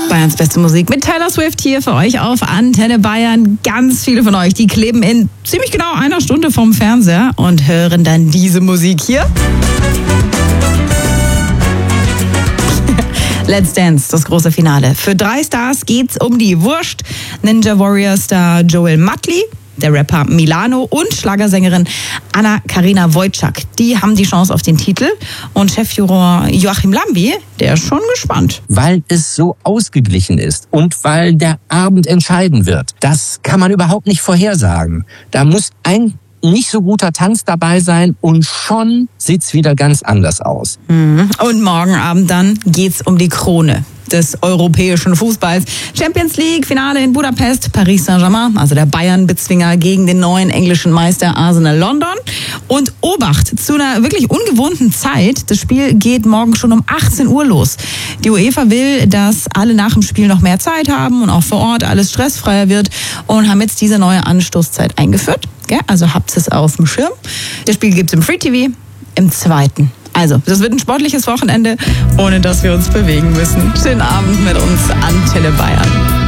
Bayerns beste Musik mit Taylor Swift hier für euch auf Antenne Bayern. Ganz viele von euch, die kleben in ziemlich genau einer Stunde vom Fernseher und hören dann diese Musik hier. Let's Dance, das große Finale. Für 3 Stars geht's um die Wurst. Ninja Warrior Star Joel Muttley, der Rapper Milano und Schlagersängerin Anna-Karina Wojcik. Die haben die Chance auf den Titel. Und Chefjuror Joachim Lambi, der ist schon gespannt. Weil es so ausgeglichen ist und weil der Abend entscheiden wird. Das kann man überhaupt nicht vorhersagen. Da muss ein nicht so guter Tanz dabei sein und schon sieht's wieder ganz anders aus. Und morgen Abend dann geht's um die Krone des europäischen Fußballs. Champions League Finale in Budapest, Paris Saint-Germain, also der Bayern-Bezwinger gegen den neuen englischen Meister Arsenal London. Und Obacht, zu einer wirklich ungewohnten Zeit. Das Spiel geht morgen schon um 18 Uhr los. Die UEFA will, dass alle nach dem Spiel noch mehr Zeit haben und auch vor Ort alles stressfreier wird und haben jetzt diese neue Anstoßzeit eingeführt. Also habt es auf dem Schirm. Das Spiel gibt's im Free TV, im 2. Also, das wird ein sportliches Wochenende, ohne dass wir uns bewegen müssen. Schönen Abend mit uns, Antenne Bayern.